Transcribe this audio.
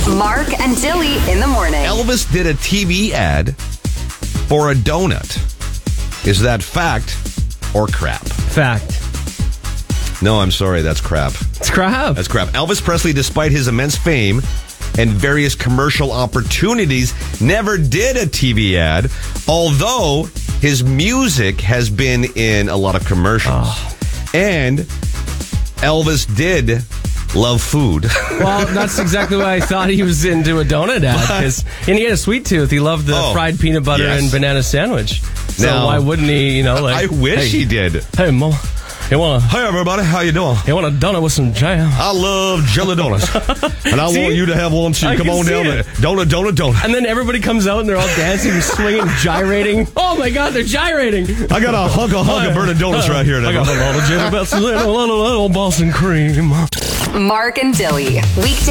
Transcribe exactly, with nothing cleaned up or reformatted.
Mark and Dilly in the morning. Elvis did a T V ad for a donut. Is that fact or crap? Fact. No, I'm sorry. That's crap. It's crap. That's crap. Elvis Presley, despite his immense fame and various commercial opportunities, never did a T V ad, although his music has been in a lot of commercials. Oh. And Elvis did love food. Well, that's exactly why I thought he was into a donut ad. 'cause- and he had a sweet tooth. He loved the Oh, fried peanut butter yes. and banana sandwich. So Now- why wouldn't he, you know, like... I wish hey, he did. Hey, Mo, you want Hey, everybody. How you doing? a, you want a donut with some jam? I love jelly donuts. And I See? want you to have one too. I Come can on see down it. there. Donut, donut, donut. And then everybody comes out and they're all dancing and swinging, gyrating. Oh, my God, they're gyrating. I got a hunk of hunk of burning donuts right here now. I got a lot of jelly bells and a little, little Boston cream. Mark and Dilly. Weekday